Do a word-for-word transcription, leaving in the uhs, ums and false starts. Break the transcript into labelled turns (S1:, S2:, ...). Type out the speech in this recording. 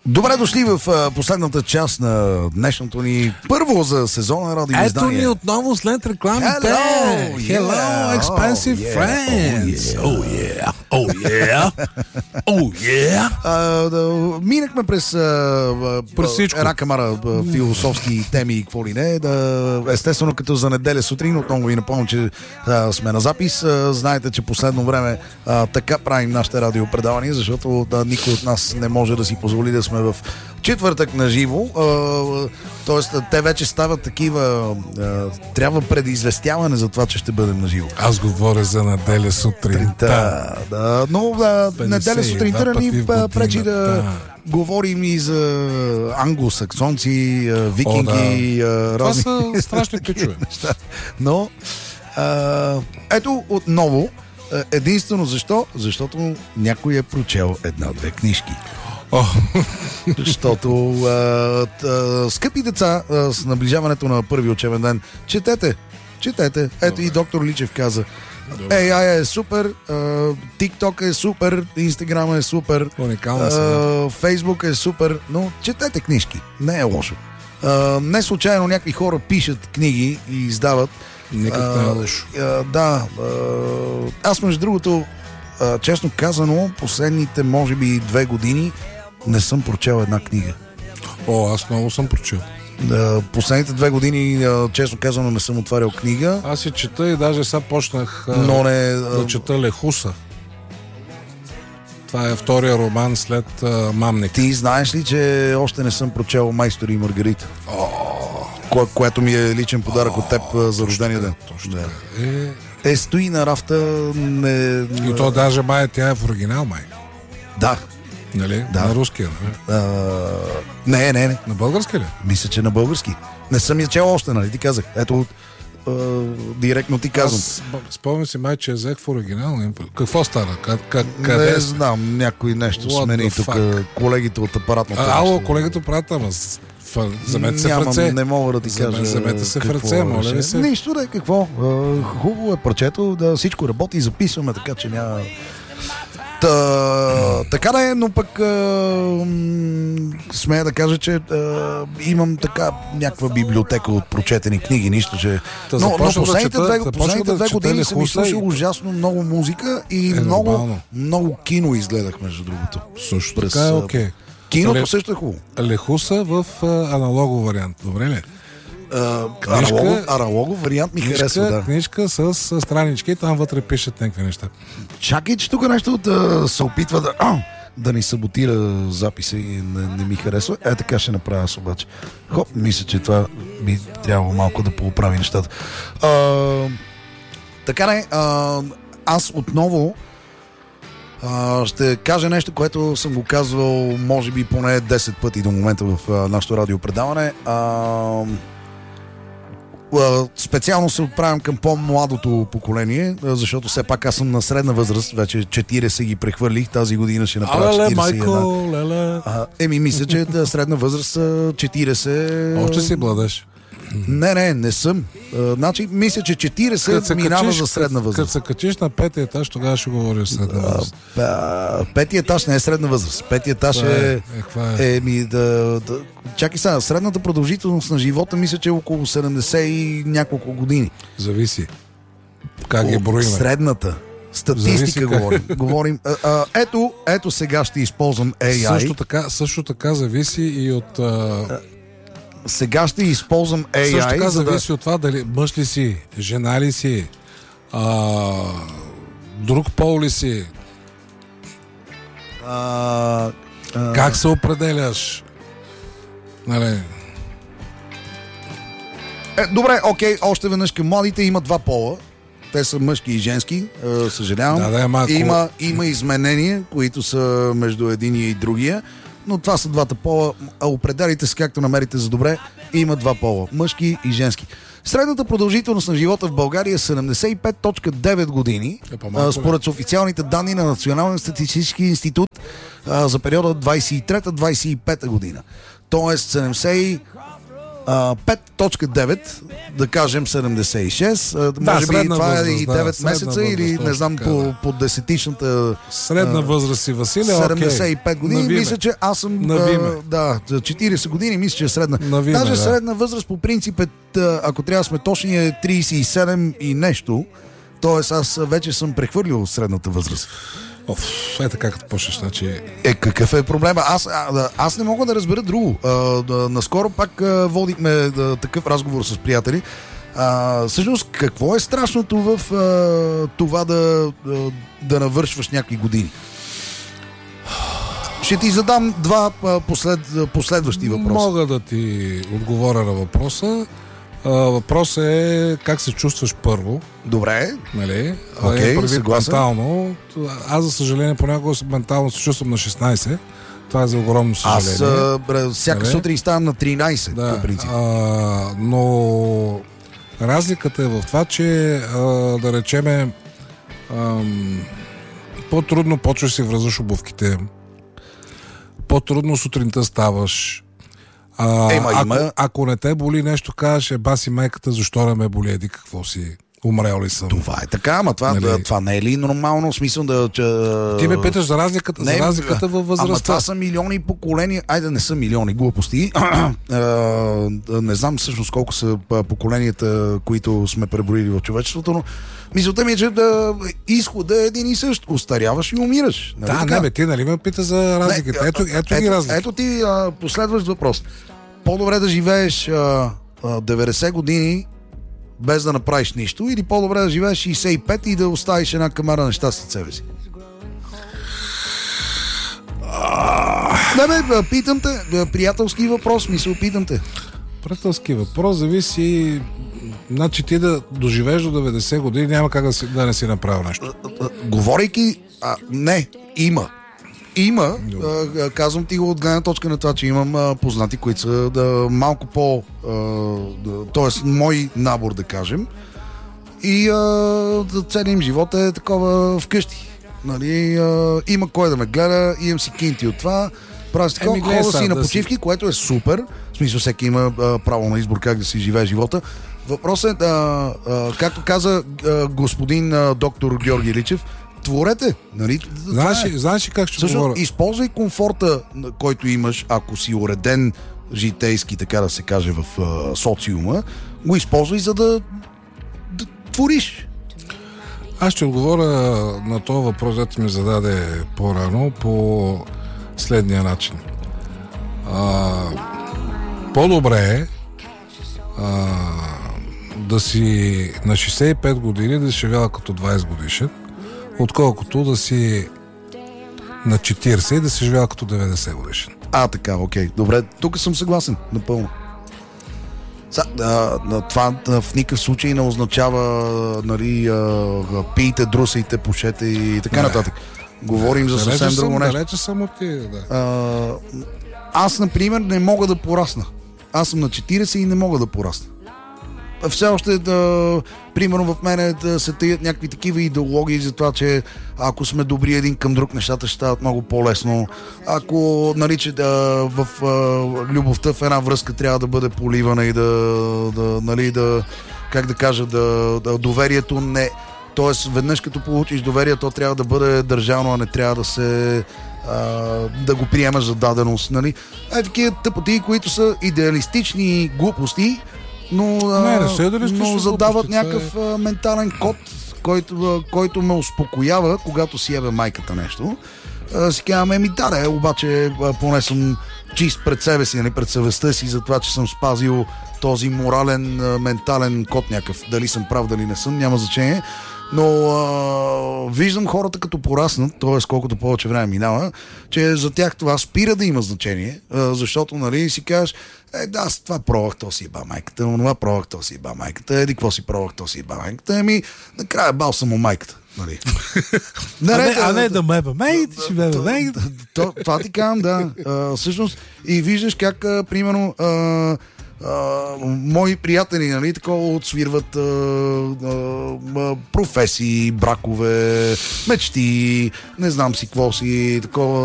S1: Добре дошли в а, последната част на днешното ни първо за сезона радиоиздание.
S2: Ето ни отново след рекламите.
S1: Hello,
S2: Hello,
S1: yeah,
S2: expensive
S1: oh, yeah,
S2: friends.
S1: oh,
S2: yeah, oh yeah, oh yeah.
S1: А, да, минахме през, а,
S2: През всичко.
S1: една камара а, философски теми и какво ли не. Да, естествено, като за неделя сутрин, отново ви напомням, че а, сме на запис. А, знаете, че последно време а, така правим нашите радиопредавания, защото да, никой от нас не може да си позволи да сме в четвъртък на живо. Тоест, те вече стават такива. А, трябва предизвестяване за това, че ще бъдем на живо.
S2: Аз говоря за неделя сутринта.
S1: Да, да, но да, неделя сутринта ни пречи да говорим и за англосаксонци, викинги,
S2: О, да.
S1: разни...
S2: Това са страшни пичове.
S1: Но а, ето отново единствено защо? Защото някой е прочел една-две книжки.
S2: Oh.
S1: Защото а, а, скъпи деца, а, с наближаването на първи учебен ден, четете, четете. Ето Добре. И доктор Личев каза, ей ай е супер, а, TikTok е супер, Instagram е супер, а, Фейсбук е супер, но четете книжки, не е лошо. А, не случайно някакви хора пишат книги и издават.
S2: Никак не е лошо.
S1: А, да, а, аз между другото, а, честно казано, последните може би две години не съм прочел една книга.
S2: О, аз много съм прочел.
S1: Да, последните две години, честно казано, не съм отварял книга.
S2: Аз си чета и даже сега почнах
S1: но не,
S2: да чета Лехуса. Това е втория роман след а, Мамник.
S1: Ти знаеш ли, че още не съм прочел Майстор и Маргарита? Ко- което ми е личен подарък О, от теб за рождения ден.
S2: Точно
S1: да.
S2: Е...
S1: е, стои на рафта. Не...
S2: И то даже май, тя е в оригинал, май.
S1: Да.
S2: Нали?
S1: Да.
S2: На руския, нали?
S1: А, не, не, не.
S2: На български ли?
S1: Мисля, че на български. Не съм я чел още, нали? Ти казах. Ето, а, директно ти казвам.
S2: Аз спомням си, май, че я взех в оригинал. Какво стана? Къде, къде
S1: не знам, някой нещо
S2: What
S1: смени тук. Колегите от апаратната.
S2: А, ало, колегите от апаратната, ама замете се в ръце.
S1: Не мога да ти кажа.
S2: Замете се в ръце, моля ли се?
S1: Нищо, да, какво? Хубаво е парчето, да всичко работи и записваме, така че няма... Та, така да е, но пък а, м- смея да кажа, че а, имам така някаква библиотека от прочетени книги, нищо, че...
S2: Та
S1: но, но последните
S2: да
S1: две,
S2: чета,
S1: последните
S2: да
S1: две години съм изслушал
S2: и...
S1: ужасно много музика и
S2: е,
S1: много, много кино изгледах, между другото.
S2: Също през, така е окей. Okay.
S1: Киното Ле... също е хубаво.
S2: Лехуса в а, аналогов вариант, добре ли?
S1: Uh, аналогов, аналогов вариант ми
S2: книжка,
S1: харесва, да.
S2: Книжка с, с странички и там вътре пишат някакви неща.
S1: Чакай, че тук нещо да се опитва да, а, да ни саботира записа и не, не ми харесва. Е, така ще направя аз обаче. Хоп, мисля, че това би трябвало малко да поуправи нещата. А, така не, а, аз отново а, ще кажа нещо, което съм го казвал може би поне десет пъти до момента в а, нашото радиопредаване. А, специално се отправям към по-младото поколение, защото все пак аз съм на средна възраст, вече четирийсет ги прехвърлих, тази година ще направя четирийсет и една.
S2: Майко, леле.
S1: А, еми, мисля, че да, средна възраст четирийсет...
S2: Още си младеж.
S1: Не, не, не съм. А, значи, мисля, че четирийсет минава
S2: качиш,
S1: за средна възраст.
S2: Като се качиш на петия етаж, тогава ще говориш средна възраст.
S1: А, петия етаж не е средна възраст. Петия етаж е...
S2: е, е,
S1: е ми, да, да... Чакай сега, средната продължителност на живота мисля, че е около седемдесет и няколко години.
S2: Зависи. Как ги броим?
S1: Средната. Статистика говорим. говорим. А, а, ето, ето сега ще използвам ей ай.
S2: Също така, също така зависи и от... А...
S1: Сега ще използвам ей ай.
S2: Също така
S1: за
S2: зависи
S1: да...
S2: от това дали мъж ли си, жена ли си, а... друг пол ли си,
S1: а, а...
S2: как се определяш. Нали...
S1: Е, добре, окей, още веднъж към младите има два пола. Те са мъжки и женски, е, съжалявам.
S2: Да, да, малко...
S1: има, има изменения, които са между единия и другия, но това са двата пола. Определите се както намерите за добре. Има два пола, мъжки и женски. Средната продължителност на живота в България е седемдесет и пет цяло и девет години, е, според официалните данни на Националния статистически институт а, за периода двайсет и трета - двайсет и пета година. Тоест седемдесет А, пет цяло и девет, да кажем седемдесет и шест, а,
S2: Да,
S1: може би
S2: средна
S1: това
S2: възраст,
S1: е и
S2: да,
S1: девет
S2: средна
S1: месеца
S2: възраст,
S1: или не
S2: точно
S1: знам
S2: така,
S1: по,
S2: да.
S1: по десетичната
S2: Средна
S1: а,
S2: възраст и Василия,
S1: седемдесет и пет
S2: окей.
S1: години,
S2: Навиме.
S1: мисля, че аз съм
S2: Навиме.
S1: а, да, за четирийсет години, мисля, че е средна.
S2: Навиме,
S1: Даже
S2: да.
S1: средна възраст по принцип е, т- ако трябва да сме точни, е трийсет и седем и нещо. Тоест аз вече съм прехвърлил средната възраст.
S2: Оф, е така като почнеш, значи...
S1: Е, какъв е проблема? Аз, а, аз не мога да разбера друго. А, да, наскоро пак а, водихме да, такъв разговор с приятели. А, всъщност, какво е страшното в а, това да, да, да навършваш някакви години? Ще ти задам два а, послед, последващи въпроса.
S2: Мога да ти отговоря на въпроса. А, въпросът е как се чувстваш първо,
S1: Добре.
S2: нали?
S1: Окей,
S2: А, предвид
S1: съгласен.
S2: ментално. Аз, за съжаление, понякога ментално се чувствам на шестнайсет. Това е за огромно съжаление.
S1: Аз а, бре, всяка
S2: Нали?
S1: сутрин ставам на тринайсет,
S2: Да,
S1: по принцип.
S2: а, но разликата е в това, че а, да речеме ам, по-трудно почваш да си връзваш обувките, по-трудно сутринта ставаш. А,
S1: Ема,
S2: ако,
S1: има-
S2: ако не те боли нещо, кажеш, е, баси майката, защо не ме боли, еди какво си, умрял ли съм?
S1: Това е така, ама това,
S2: Нали?
S1: това не е ли нормално? В смисъл да... Че,
S2: Ти ме питаш за разликата, за разликата във
S1: Ама
S2: възрастта.
S1: това са милиони поколения. Айде, не са милиони глупости. А, не знам всъщност колко са а, поколенията, които сме преброили в човечеството, но мисълта ми е, че да, изходът е един и същ. Остаряваш и умираш. Нали
S2: Да,
S1: така?
S2: не бе, ти нали ме пита за разликата.
S1: Не,
S2: Ето, ето, ги
S1: ето,
S2: разлики.
S1: ето ти а, последващ въпрос. По-добре да живееш а, а, деветдесет години без да направиш нищо, или по-добре да живееш шейсет и пет и да оставиш една камара неща след себе си? Не бе, питам те, приятелски въпрос, мисъл, питам те.
S2: Приятелски въпрос зависи. Значи ти да доживееш до деветдесет години, няма как да, си, да не си направил нещо.
S1: Говорейки, а, не, има. Има, а, казвам ти го от гледна точка на това, че имам а, познати, които са да, малко по... А, да, т.е. мой набор, да кажем. И а, да, целият им живот е такова вкъщи. Нали, а, има кой да ме гледа, имам си кинти от това. Правя си такова,
S2: Еми, гледай
S1: хода
S2: сега,
S1: си на
S2: да си-
S1: почивки, което е супер. В смисъл, всеки има а, право на избор как да си живее живота. Въпросът е, а, а, както каза а, господин а, доктор Георги Личев, творете. Нали?
S2: Знаеш,
S1: Това е.
S2: ли- знаеш ли как ще
S1: Също,
S2: говоря?
S1: използвай комфорта, на който имаш, ако си уреден житейски, така да се каже, в а, социума, го използвай, за да, да твориш.
S2: Аз ще отговоря на този въпрос, който ми зададе по-рано, по следния начин. А, по-добре е а, да си на шейсет и пет години да си живяла като двайсет годишен, отколкото да си на четирийсет и да си живяла като деветдесет годишен.
S1: А, така, окей. Добре, тук съм съгласен, напълно. Са, а, а, това а, в никакъв случай не означава, нали, а, а, пийте, друсайте, пушете и така
S2: Не.
S1: нататък. Говорим за
S2: Далече
S1: съвсем друго
S2: съм,
S1: нещо.
S2: далече съм от тия, да.
S1: А, аз, например, не мога да порасна. Аз съм на четирийсет и не мога да порасна. Все още да, примерно в мене да се таят някакви такива идеологии за това, че ако сме добри един към друг, нещата ще стават много по-лесно. Ако, нали, че да, в а, любовта в една връзка трябва да бъде поливана и да, да нали, да, как да кажа, да, да доверието не... Тоест, веднъж като получиш доверие, то трябва да бъде държано, а не трябва да се... А, да го приемаш за даденост, нали? Е, такива тъпоти, които са идеалистични глупости, но, а,
S2: Не, не са идеалистични
S1: но задават
S2: глупости, това
S1: някакъв а, ментален код, който, а, който ме успокоява, когато си ебе майката нещо. А, си казвам, еми да, да, обаче а, поне съм чист пред себе си, нали, пред съвестта си, за това, че съм спазил този морален, а, ментален код някакъв. Дали съм прав, дали не съм, няма значение. Но а, виждам хората като пораснат, т.е. колкото повече време минава, че за тях това спира да има значение, а, защото, нали, си кажеш, е, да, аз това пробвах, то си еба майката, но това пробвах, то си еба майката, еди, какво си пробвах, то си еба майката, ами, накрая бал съм у майката, нали.
S2: А не, а не да ме бе, мей, ти ще бе, бе, мей.
S1: То- Това ти казвам, да. А, всъщност, и виждаш как, а, примерно, а, а, мои приятели, нали, такова отсвирват а, а, професии, бракове, мечти, не знам си какво си, такова